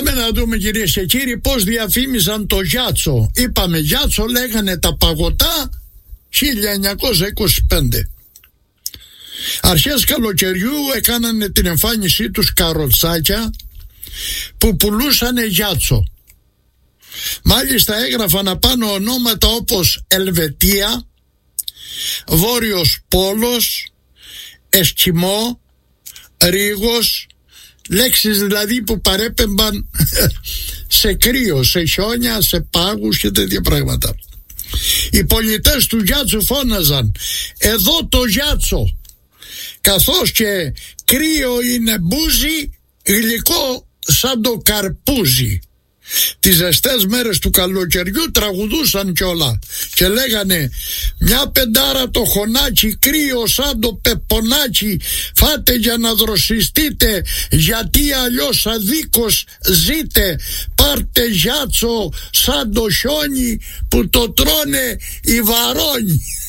Πάμε να δούμε, κυρίες και κύριοι, πώς διαφήμιζαν το γιάτσο. Είπαμε γιάτσο, λέγανε τα παγωτά 1925. Αρχές καλοκαιριού έκανανε την εμφάνισή τους καροτσάκια που πουλούσανε γιάτσο. Μάλιστα έγραφαν απάνω ονόματα όπως Ελβετία, Βόρειος Πόλος, Εσκιμό, Ρήγος, λέξεις δηλαδή που παρέπεμπαν σε κρύο, σε χιόνια, σε πάγους και τέτοια πράγματα. Οι πολιτές του γιάτσου φώναζαν «Εδώ το γιάτσο», καθώς και «Κρύο είναι μπούζι, γλυκό σαν το καρπούζι». Τις ζεστές μέρες του καλοκαιριού τραγουδούσαν κιόλα και λέγανε «Μια πεντάρα το χωνάκι, κρύο σαν το πεπονάκι, φάτε για να δροσιστείτε, γιατί αλλιώς αδίκως ζείτε, πάρτε γιάτσο σαν το χιόνι που το τρώνε οι βαρόνοι».